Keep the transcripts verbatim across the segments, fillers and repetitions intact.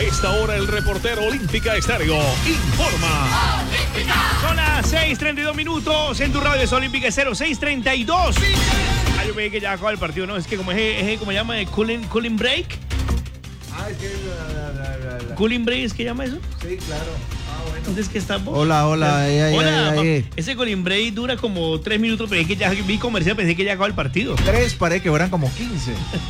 esta hora el reportero Olímpica Estéreo informa. ¡Olímpica! Son las seis treinta y dos minutos en tu radio es Olímpica Estéreo, seis treinta y dos. Ah, yo veía que ya acaba el partido, ¿no? Es que como es, es como se llama, cooling, cooling break. Ah, es que... La, la, la, la. ¿Cooling break es que llama eso? Sí, claro. Ah, bueno. Entonces, ¿qué estamos? Hola, hola. Ahí, ahí, hola, ahí, ahí. Ese cooling break dura como tres minutos, pero es que ya vi comercial, pensé que ya acabó el partido. Tres, parece que fueran como quince.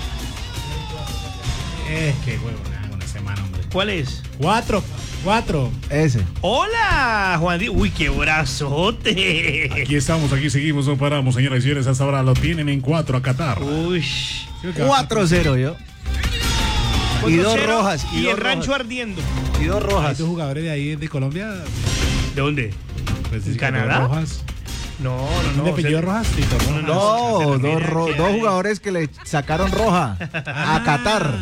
Es que huevo, nada, una semana, hombre. ¿Cuál es? Cuatro, cuatro. Ese. Hola, Juan Di. Uy, qué brazote. Aquí estamos, aquí seguimos, no paramos, señoras y señores. Hasta ahora lo tienen en cuatro a Qatar. Uy. cuatro cero yo. Y dos cero, rojas. Y, y el dos rancho rojas. ardiendo. Y dos Hay rojas. dos jugadores de ahí de Colombia. ¿De dónde? Pues, ¿En sí, Canadá? dos Rojas. No, no, no. ¿De o apellido sea, Rojas? Tito Rojas. No, dos, ro- ¿qué dos hay? jugadores que le sacaron roja a Qatar.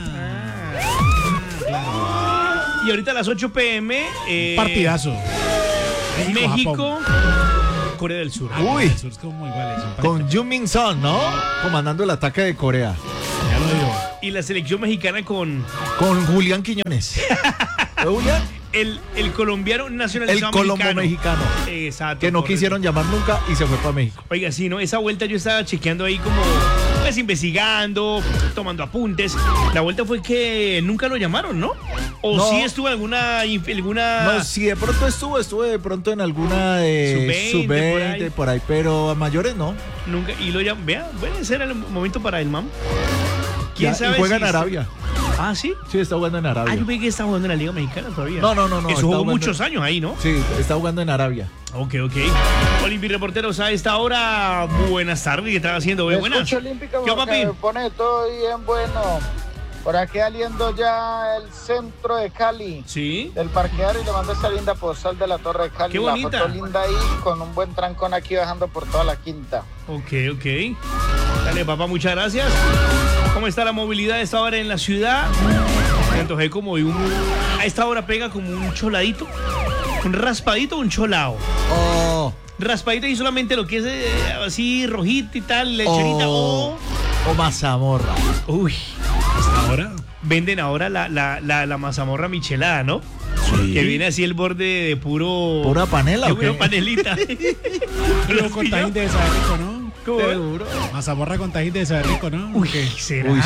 Y ahorita a las ocho pm. Eh, Partidazo. México, Corea del Sur. Uy. Eso es como igual, es un Con partido. Jung Min Son, ¿no? Comandando el ataque de Corea. Ya lo digo. Y la selección mexicana con Con Julián Quiñones. ¿Eh, Julián? el, el colombiano El nacionalizado colombo mexicano. mexicano. Exacto. Que no correcto. quisieron llamar nunca y se fue para México. Oiga, sí, ¿no? Esa vuelta yo estaba chequeando ahí como, pues, investigando, tomando apuntes. La vuelta fue que nunca lo llamaron, ¿no? O No. sí estuvo alguna... alguna... No, si de pronto estuvo, estuve de pronto en alguna de Sub veinte, sub veinte, por ahí. por ahí, pero a mayores no. Nunca, y lo llaman, vea, puede ser el momento para el mam. ¿Quién Ya, sabe y juega si en está- Arabia. Ah, ¿sí? Sí, está jugando en Ah, Arabia. yo vi que está jugando en la Liga Mexicana todavía. No, no, no, no, Eso está jugó jugando- muchos años ahí, ¿no? Sí, está jugando en Arabia. Ok, ok. Olympi Reporteros a esta hora. Buenas tardes. ¿Qué están haciendo? Me Buenas. escucho Olímpica ¿Qué, porque papi? me pone todo bien bueno. Por aquí aliendo ya el centro de Cali, Sí. del parqueadero, y le mando esa linda postal de la Torre de Cali. Qué bonita. La foto linda ahí, con un buen trancón aquí bajando por toda la quinta. Ok, ok. Dale, papá, muchas gracias. ¿Cómo está la movilidad a esta hora en la ciudad? Me antojé como de un... A esta hora pega como un choladito. Un raspadito o un cholao. Oh, Raspadito y solamente lo que es eh, así rojito y tal, lecherita. oh, O... o mazamorra. Uy. Hasta ahora. Venden ahora la, la, la, la mazamorra michelada, ¿no? Sí. Que viene así el borde de puro... ¿Pura panela de o qué? pura panelita. Pero con tajín de saber rico, ¿no? ¿Cómo es? Seguro. Mazamorra con tajín de saber rico, ¿no? Uy, ¿será? Uy.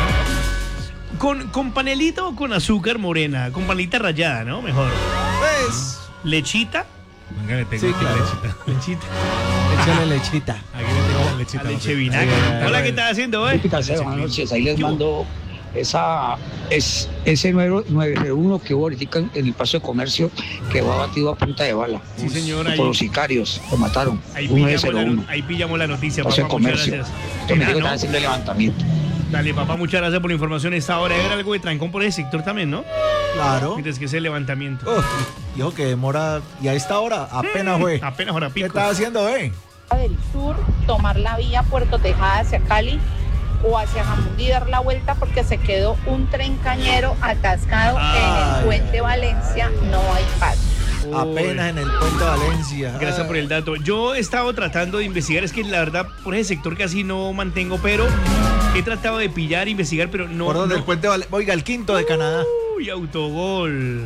¿Con, ¿Con panelita o con azúcar morena? Con panelita rallada, ¿no? Mejor. Pues, ¿Lechita? Venga, le tengo Sí, aquí claro. lechita. Lechita. échale lechita. Aquí le tengo la lechita. A leche papi. vinagre. Ay, ay, Hola, ay. ¿qué estás haciendo hoy? Olímpica Cero, buenas noches. Ahí les ¿Qué hubo? mando esa, es, ese nueve cero uno que hubo ahorita en el paso de comercio, que va batido a punta de bala. Sí, señor, ahí- Por los sicarios, lo mataron. Ahí nueve pillamos, cero la, uno. ahí pillamos la noticia, Paso de papá. Muchas comercio. gracias. Estos médicos Ah, están ¿no? haciendo el levantamiento. Dale, papá, muchas gracias por la información a esta hora. Hay algo de trancón por ese sector también, ¿no? Claro. Mientras que ese levantamiento. Uf, dijo que demora. Y a esta hora apenas fue. Apenas hora ¿Qué pico. estás haciendo, eh? Del sur, tomar la vía Puerto Tejada hacia Cali o hacia Jamundí, dar la vuelta porque se quedó un tren cañero atascado en Ay, el puente ay, Valencia, no hay paso. Uy. Apenas en el puente Valencia. Gracias Ah. por el dato. Yo he estado tratando de investigar, es que la verdad por ese sector casi no mantengo, pero he tratado de pillar, investigar, pero no. ¿Por dónde no. el puente Valencia? Oiga, el quinto de Canadá. Uy, autogol.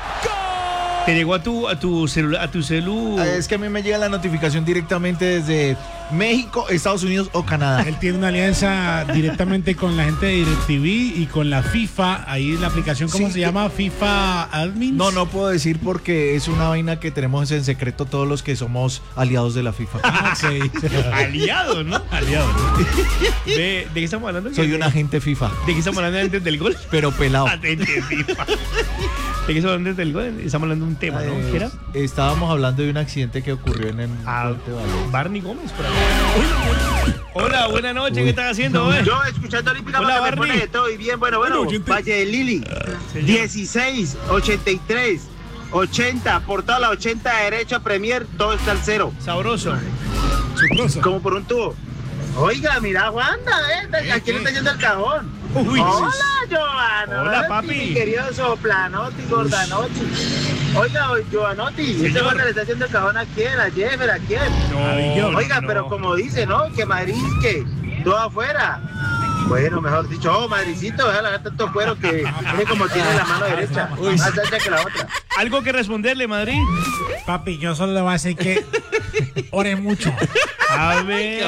Te llegó a tu a tu celular, a tu celu. Ah, Es que a mí me llega la notificación directamente desde México, Estados Unidos o Canadá. Él tiene una alianza directamente con la gente de DirecTV y con la FIFA. Ahí la aplicación, ¿cómo Sí, se que- llama? FIFA Admins. No, no puedo decir porque es una vaina que tenemos en secreto todos los que somos aliados de la FIFA. Ah, ok. Aliado, ¿no? Aliado, ¿no? ¿De, ¿De qué estamos hablando? Soy un agente FIFA, ¿De qué estamos hablando antes del gol? pero pelado. Ah, de- de FIFA. ¿De qué estamos hablando antes del gol? Estamos hablando de un tema, ¿no? Eh, ¿Qué era? Estábamos hablando de un accidente que ocurrió en el Ah, puente Valencia. Barney Gómez, por ahí. Hola, buenas noches, ¿qué estás haciendo hoy? Yo escuchando Olímpica Hola, porque me Barney. pone de todo y bien, bueno, bueno, Bueno, oyente. Valle de Lili, Señor. dieciséis, ochenta y tres, ochenta, por toda la ochenta derecha Premier, todo está al cero, Sabroso. Suproso. como por un tubo. Oiga, mira, Wanda, ¿eh? ¿A quién le está yendo el cajón? Uy, Hola, Giovanna. Hola, papi. Mi querido Soplanotti, Gordanotti. Oiga, Giovanotti, ¿este Señor. Wanda le está haciendo el cajón a quién? ¿A Jeffer? ¿A quién? No, Oiga, no. pero como dice, ¿no? Que Madrid, que todo afuera. Bueno, mejor dicho, oh, madricito, déjala dar tanto cuero que mire como tiene la mano derecha, más ancha que la otra. ¿Algo que responderle, Madrid? Papi, yo solo le voy a decir que ore mucho. A ver.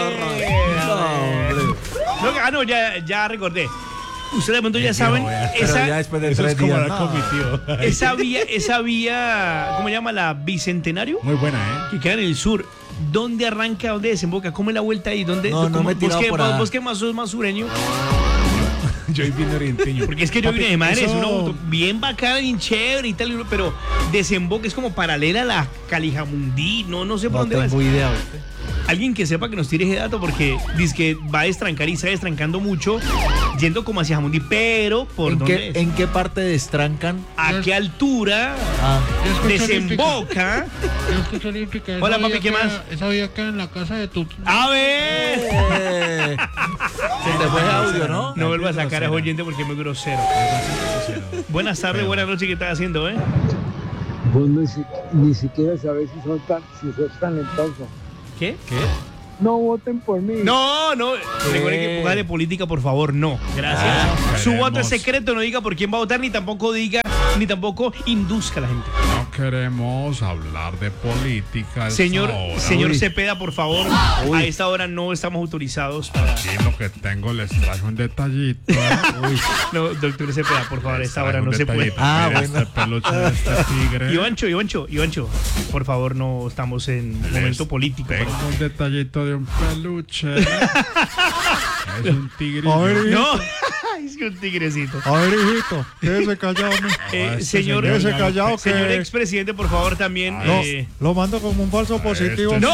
No, ah, no, ya, ya recordé. Ustedes de pronto ya saben, Pero esa, ya después de Eso tres es como días. la no. con mi tío. esa vía, esa vía, ¿cómo se llama? La Bicentenario, Muy buena, ¿eh? que queda en el sur. ¿Dónde arranca? ¿Dónde desemboca? ¿Cómo es la vuelta ahí? ¿Dónde? No, no cómo- me he tirado vos que- por vos- allá. vos que más sos más sureño. Yo soy bien orienteño. Porque es que yo Papi, vine de madre, es eso- una auto bien bacana, bien chévere y tal, pero desemboca, es como paralela a la Calijamundí, no, no sé por No dónde va. tengo idea. ¿viste? Alguien que sepa que nos tire ese dato porque dice que va a destrancar y está destrancando mucho, yendo como hacia Jamundí, pero ¿por ¿En dónde qué, es? ¿En qué parte destrancan? ¿A qué altura Ah, desemboca? Hola, papi, ¿qué más? Esa vía queda en la casa de tu... A ver. eh, se te fue audio, ¿no? No vuelva a sacar a ese oyente porque es muy grosero. Buenas tardes, buenas noches, ¿qué estás haciendo, eh? Vos ni, si- ni siquiera sabés si son tan, si sos talentoso. ¿Qué? No voten por mí. No, no. Recuerden que ponga de política, por favor, no. Gracias. Ah, Su voto queremos- es secreto, no diga por quién va a votar, ni tampoco diga, ni tampoco induzca a la gente. No queremos hablar de política. a esta Señor, hora. señor Uy, Cepeda, por favor, a esta hora no estamos autorizados para. aquí lo que tengo les traje un detallito. ¿eh? Uy, No, doctor Cepeda, por favor, a les esta traje hora un no se puede. detallito. Ah, Mira bueno. este peluche de este tigre. Ivancho, Ivancho, Ivancho, por favor, no estamos en Les momento político. Tengo un detallito de un peluche. Es un tigre. A ver, No, es que un tigrecito. A ver, hijito, quédese callado. mi. Eh, este señor, señor Quédese ya lo- callado que señor expresidente, por favor, también. no, eh, lo mando como un falso positivo. Este ¡No!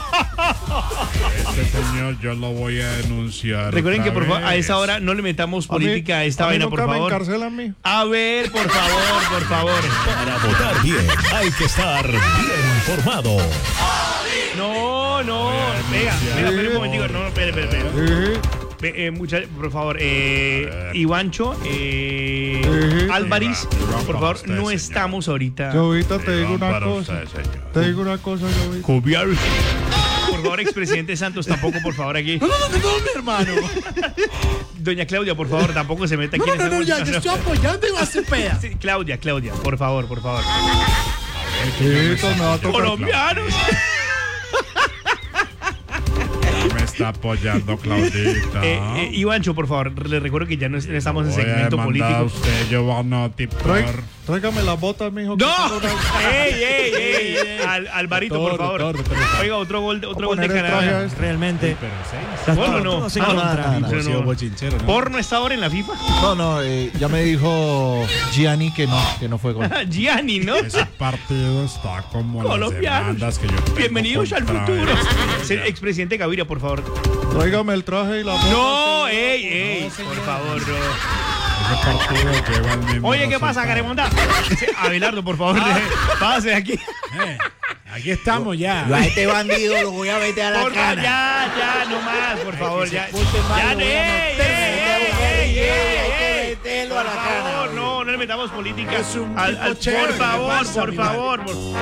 Este señor yo lo voy a denunciar. Recuerden que otra por favor, a vez. esta hora no le metamos A mí- política a esta a mí vaina, nunca por me favor. encarcelan a mí. A ver, por favor, por favor. Para votar bien, hay que estar bien informado. No, no, venga, venga, espera un momentico. No, no, espere, espere, espere. Sí, Ve, eh, mucha- por favor, eh, Ivancho, eh, Sí. Álvarez, Iván, Iván por para favor, usted, no señor. estamos ahorita. Jovita, te digo Iván, una para cosa. usted, señor. Te digo una cosa, Jovita. Jovial. Por favor, expresidente Santos, tampoco, por favor, aquí. No, no, no, no, mi hermano. Doña Claudia, por favor, tampoco se meta aquí No, en no, ese no, ya, momento. yo estoy apoyando y va a ser peda. Sí, Claudia, Claudia, por favor, por favor. Hijito, me va a tocar. Colombianos. Ya me está apoyando Claudita. Eh, eh, Ivancho, por favor, le recuerdo que ya no es- no estamos en Voy a segmento demandar a político. usted, Giovanotti, por... Trai- Tráigame las botas, mijo. que ¡No! tengo una- ¡Ey, ey, ey! Al, Alvarito, por Doctor, favor. doctor, doctor. Oiga, otro gol, de- otro Voy gol a de poner el traje a Canadá. este. Realmente. Pero seis. ¿Gol o no? No, Ah, nada, nada, no, nada. no. bochinchero, ¿no? ¿Porno está ahora en la FIFA? No, no, eh, ya me dijo Gianni que no, que no fue gol. Gianni, ¿no? Ese partido está como las Colombianos. demandas que yo tengo Bienvenidos al contra futuro. él. Se- Expresidente Gaviria, por favor. Tráigame el traje y la bota. No, ey, ey, por favor, no. Ese partido lleva el mismo Oye, ¿qué pasa, resultado. Caremonda? Sí, Abelardo, por favor, pase de aquí. Eh, aquí estamos ya. Yo a este bandido lo voy a meter a la Por favor, cara. ya, ya, no más, por favor, ya. porte mal, Ya, lo voy a ey, meter, ey, lo voy a ey, meter, ey, ey, hay que ey. meterlo Por a la cara, favor, oye. no, no le metamos política. Es un Al- tipo al- chévere, por ¿qué favor, pasa, por mi favor. por-